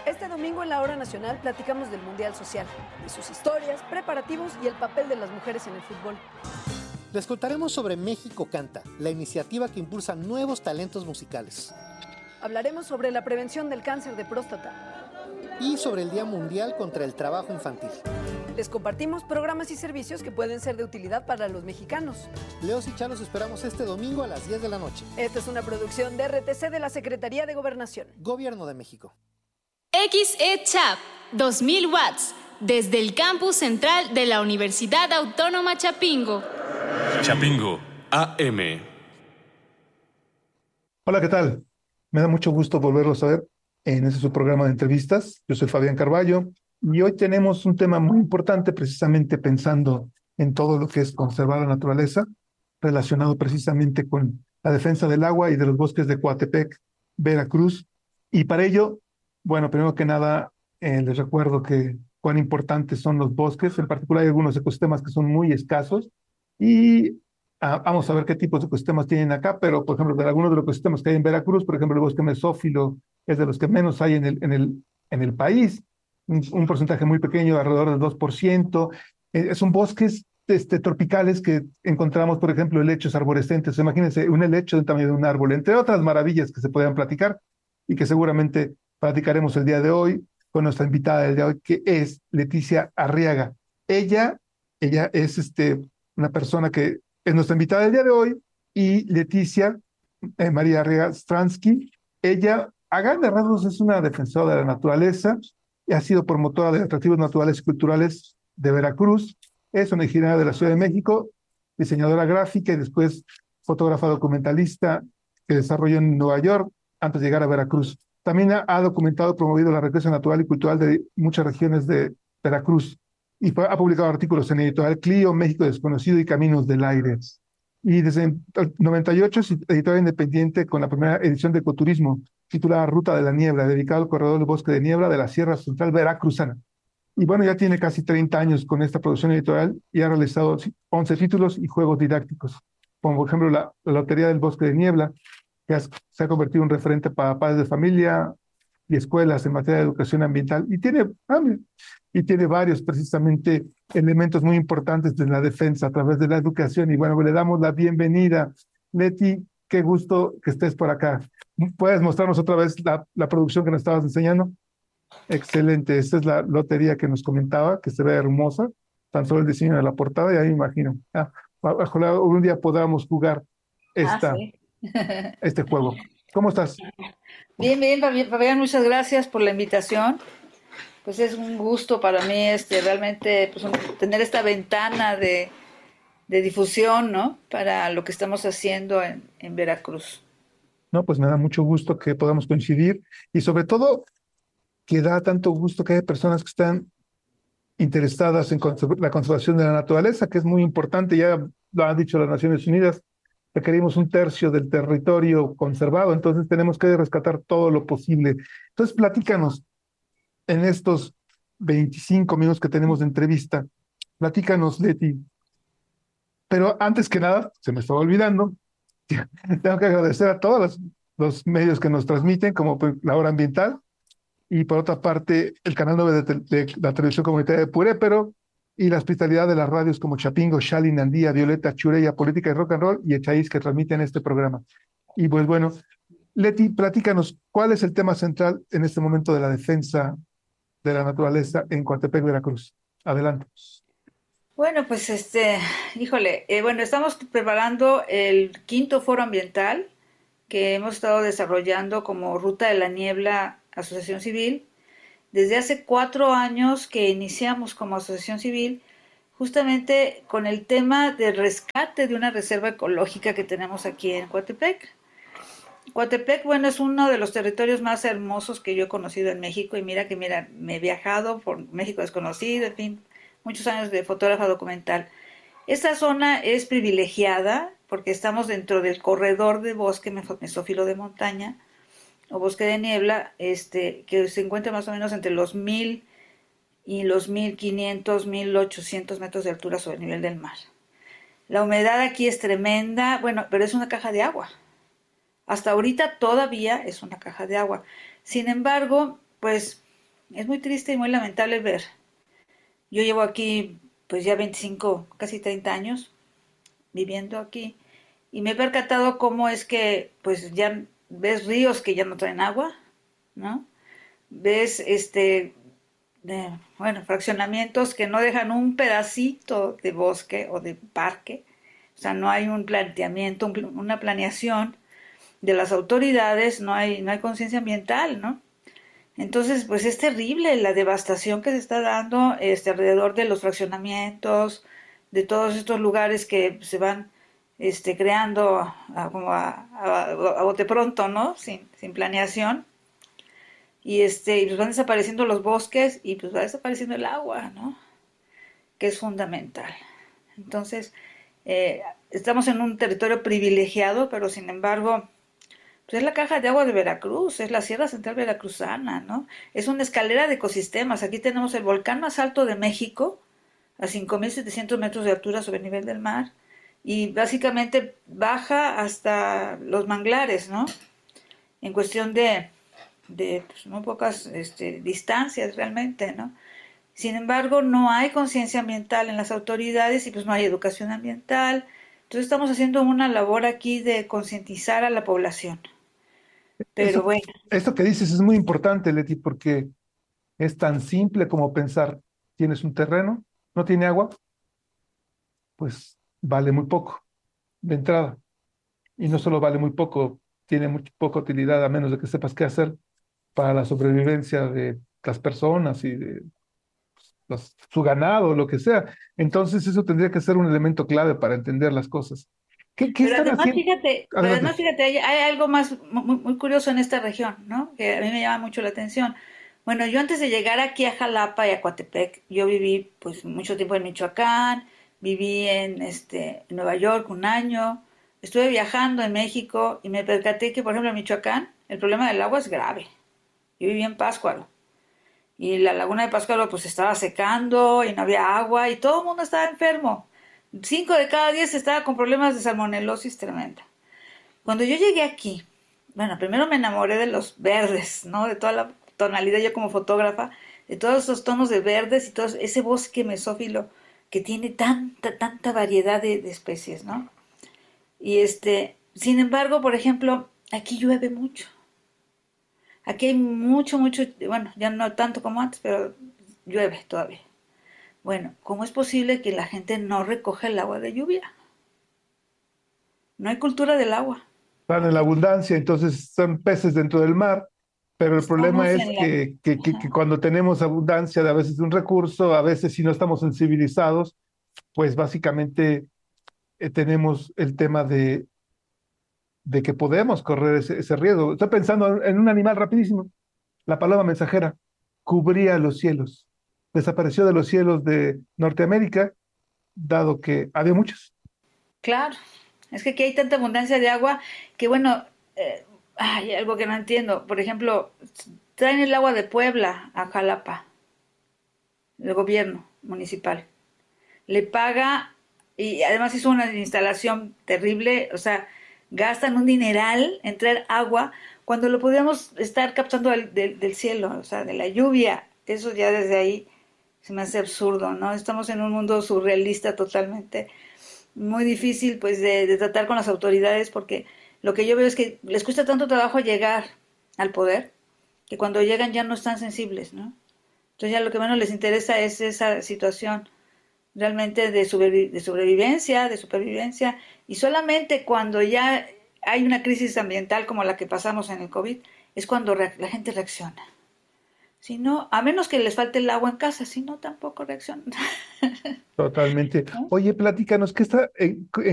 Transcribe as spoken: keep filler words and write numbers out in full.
Este domingo en la Hora Nacional platicamos del Mundial Social, de sus historias, preparativos y el papel de las mujeres en el fútbol. Les contaremos sobre México Canta, la iniciativa que impulsa nuevos talentos musicales. Hablaremos sobre la prevención del cáncer de próstata. Y sobre el Día Mundial contra el Trabajo Infantil. Les compartimos programas y servicios que pueden ser de utilidad para los mexicanos. Leos y Chá los esperamos este domingo a las diez de la noche. Esta es una producción de R T C de la Secretaría de Gobernación. Gobierno de México. X E Chap, dos mil watts, desde el campus central de la Universidad Autónoma Chapingo. Chapingo, A M. Hola, ¿qué tal? Me da mucho gusto volverlos a ver en este su programa de entrevistas. Yo soy Fabián Carballo y hoy tenemos un tema muy importante precisamente pensando en todo lo que es conservar la naturaleza, relacionado precisamente con la defensa del agua y de los bosques de Coatepec, Veracruz. Y para ello, bueno, primero que nada, eh, les recuerdo que cuán importantes son los bosques. En particular hay algunos ecosistemas que son muy escasos y ah, vamos a ver qué tipos de ecosistemas tienen acá, pero por ejemplo, de algunos de los ecosistemas que hay en Veracruz, por ejemplo, el bosque mesófilo es de los que menos hay en el, en el, en el país, un, un porcentaje muy pequeño, alrededor del dos por ciento. Eh, son bosques este, tropicales que encontramos, por ejemplo, helechos arborescentes. Imagínense un helecho del tamaño de un árbol, entre otras maravillas que se podrían platicar y que seguramente platicaremos el día de hoy con nuestra invitada del día de hoy, que es Leticia Arriaga. Ella, ella es este, una persona que es nuestra invitada del día de hoy, y Leticia eh, María Arriaga Stransky, ella, a grandes rasgos, es una defensora de la naturaleza y ha sido promotora de atractivos naturales y culturales de Veracruz. Es originaria de la Ciudad de México, diseñadora gráfica y después fotógrafa documentalista que desarrolló en Nueva York antes de llegar a Veracruz. También ha, ha documentado y promovido la riqueza natural y cultural de muchas regiones de Veracruz y fue, ha publicado artículos en Editorial Clio, México Desconocido y Caminos del Aire. Y desde el noventa y ocho es editora independiente con la primera edición de Ecoturismo, titulada Ruta de la Niebla, dedicado al corredor del bosque de niebla de la Sierra Central Veracruzana. Y bueno, ya tiene casi treinta años con esta producción editorial y ha realizado once títulos y juegos didácticos, como por ejemplo la, la Lotería del Bosque de Niebla, que has, se ha convertido en un referente para padres de familia y escuelas en materia de educación ambiental, y tiene, ah, y tiene varios precisamente elementos muy importantes de la defensa a través de la educación. Y bueno, le damos la bienvenida. Leti, qué gusto que estés por acá. ¿Puedes mostrarnos otra vez la, la producción que nos estabas enseñando? Excelente, esta es la lotería que nos comentaba, que se ve hermosa, tan solo el diseño de la portada, y ahí me imagino. Ah, ojalá un día podamos jugar esta, ah, sí. este juego. ¿Cómo estás? Bien, bien, Fabián, muchas gracias por la invitación. Pues es un gusto para mí este, realmente pues, un, tener esta ventana de, de difusión, ¿no? Para lo que estamos haciendo en, en Veracruz. No, pues me da mucho gusto que podamos coincidir y sobre todo que da tanto gusto que haya personas que están interesadas en la conservación de la naturaleza, que es muy importante. Ya lo han dicho las Naciones Unidas, requerimos un tercio del territorio conservado, entonces tenemos que rescatar todo lo posible. Entonces, platícanos, en estos veinticinco minutos que tenemos de entrevista, platícanos, Leti. Pero antes que nada, se me estaba olvidando, tengo que agradecer a todos los, los medios que nos transmiten, como La Hora Ambiental, y por otra parte, el Canal nueve de, de, de la Televisión Comunitaria de Purépero, y la hospitalidad de las radios como Chapingo, Xali, Andía, Violeta, Chureya, Política y Rock and Roll y Echaíz, que transmiten este programa. Y pues bueno, Leti, platícanos, ¿cuál es el tema central en este momento de la defensa de la naturaleza en Coatepec, Veracruz? Adelante. Bueno, pues este, híjole, eh, bueno, estamos preparando el quinto foro ambiental que hemos estado desarrollando como Ruta de la Niebla Asociación Civil. Desde hace cuatro años que iniciamos como asociación civil, justamente con el tema de rescate de una reserva ecológica que tenemos aquí en Coatepec. Coatepec, bueno, es uno de los territorios más hermosos que yo he conocido en México, y mira que mira, me he viajado por México desconocido, en fin, muchos años de fotógrafa documental. Esta zona es privilegiada porque estamos dentro del corredor de bosque mesófilo de montaña, o bosque de niebla, este, que se encuentra más o menos entre los mil y los mil quinientos, mil ochocientos metros de altura sobre el nivel del mar. La humedad aquí es tremenda, bueno, pero es una caja de agua. Hasta ahorita todavía es una caja de agua. Sin embargo, pues es muy triste y muy lamentable ver. Yo llevo aquí pues ya veinticinco, casi treinta años viviendo aquí y me he percatado cómo es que pues ya ves ríos que ya no traen agua, ¿no? Ves este de, bueno, fraccionamientos que no dejan un pedacito de bosque o de parque, o sea, no hay un planteamiento, un, una planeación de las autoridades, no hay, no hay conciencia ambiental, ¿no? Entonces, pues es terrible la devastación que se está dando este, alrededor de los fraccionamientos, de todos estos lugares que se van este, creando a, como a, a, a bote pronto, ¿no? Sin, sin planeación. Y, este, y pues van desapareciendo los bosques y pues va desapareciendo el agua, ¿no? Que es fundamental. Entonces, eh, estamos en un territorio privilegiado, pero sin embargo, pues es la caja de agua de Veracruz, es la Sierra Central Veracruzana, ¿no? Es una escalera de ecosistemas. Aquí tenemos el volcán más alto de México, a cinco mil setecientos metros de altura sobre el nivel del mar, y básicamente baja hasta los manglares, ¿no? En cuestión de de pues, muy pocas este, distancias realmente, ¿no? Sin embargo, no hay conciencia ambiental en las autoridades y pues no hay educación ambiental. Entonces estamos haciendo una labor aquí de concientizar a la población. Pero Eso, bueno. esto que dices es muy importante, Leti, porque es tan simple como pensar, tienes un terreno, no tiene agua, pues vale muy poco de entrada. Y no solo vale muy poco, tiene muy poca utilidad a menos de que sepas qué hacer para la sobrevivencia de las personas y de los, su ganado, lo que sea. Entonces eso tendría que ser un elemento clave para entender las cosas. ¿Qué, qué Pero están además, haciendo? fíjate, pero Adelante. además, fíjate, hay, hay algo más muy, muy curioso en esta región, ¿no? Que a mí me llama mucho la atención. Bueno, yo antes de llegar aquí a Jalapa y a Coatepec, yo viví pues mucho tiempo en Michoacán, viví en este en Nueva York un año, estuve viajando en México y me percaté que, por ejemplo, en Michoacán el problema del agua es grave. Yo vivía en Pátzcuaro y la laguna de Pátzcuaro pues estaba secando y no había agua y todo el mundo estaba enfermo. Cinco de cada diez estaba con problemas de salmonelosis tremenda. Cuando yo llegué aquí, bueno, primero me enamoré de los verdes, ¿no? De toda la tonalidad, yo como fotógrafa, de todos esos tonos de verdes y todo ese bosque mesófilo que tiene tanta, tanta variedad de, de especies, ¿no? Y este, sin embargo, por ejemplo, aquí llueve mucho. Aquí hay mucho, mucho, bueno, ya no tanto como antes, pero llueve todavía. Bueno, ¿cómo es posible que la gente no recoja el agua de lluvia? No hay cultura del agua. Están en la abundancia, entonces son peces dentro del mar, pero el problema Estamos es en la... que, que, que, que Ajá. cuando tenemos abundancia de a veces de un recurso, a veces si no estamos sensibilizados, pues básicamente eh, tenemos el tema de, de que podemos correr ese, ese riesgo. Estoy pensando en un animal rapidísimo, la paloma mensajera cubría los cielos, desapareció de los cielos de Norteamérica, dado que había muchos. Claro, es que aquí hay tanta abundancia de agua que, bueno, eh, hay algo que no entiendo. Por ejemplo, traen el agua de Puebla a Jalapa, el gobierno municipal. Le paga y además hizo una instalación terrible, o sea, gastan un dineral en traer agua cuando lo podíamos estar captando del, del, del cielo, o sea, de la lluvia. Eso ya desde ahí se me hace absurdo, ¿no? Estamos en un mundo surrealista totalmente, muy difícil pues de, de tratar con las autoridades porque lo que yo veo es que les cuesta tanto trabajo llegar al poder que cuando llegan ya no están sensibles, ¿no? Entonces ya lo que menos les interesa es esa situación realmente de, sobrevi de sobrevivencia, de supervivencia, y solamente cuando ya hay una crisis ambiental como la que pasamos en el COVID, es cuando la gente reacciona. Si no, a menos que les falte el agua en casa, si no, tampoco reaccionan. Totalmente. ¿No? Oye, platícanos, ¿qué está, en,